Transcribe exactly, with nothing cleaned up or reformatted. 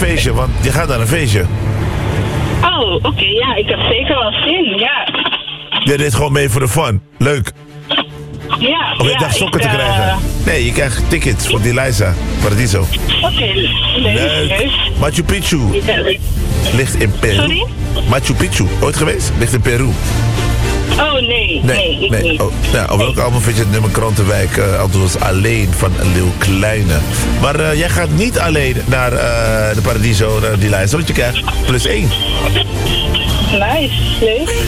feestje, want je gaat naar een feestje. Oh, oké, okay, ja, ik heb zeker wel zin, ja. Je deed gewoon mee voor de fun. Leuk. Ja, Of je ja, dacht sokken ik, te krijgen? Uh... Nee, je krijgt tickets voor die Liza. Paradiso. Oké, okay, leuk, leuk. leuk. Machu Picchu. Ja, ligt in Peru. Sorry? Machu Picchu, ooit geweest? Ligt in Peru. Oh, nee, nee, nee, ik nee. niet. Oh, nou, op welk album vind je het nummer Krantenwijk uh, Althans alleen van Leeuw Kleine? Maar uh, jij gaat niet alleen naar uh, de Paradiso, uh, die lijst, want je krijgt plus één. Nice, leuk.